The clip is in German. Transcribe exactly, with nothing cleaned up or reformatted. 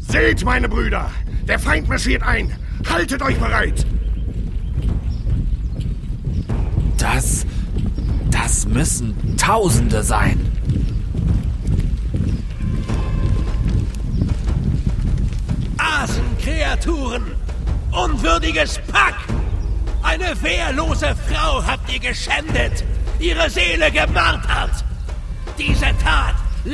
Seht, meine Brüder, der Feind marschiert ein. Haltet euch bereit. Das... das müssen Tausende sein. Asenkreaturen! Unwürdiges Pack! Eine wehrlose Frau habt ihr geschändet, ihre Seele gemartert! Diese Tat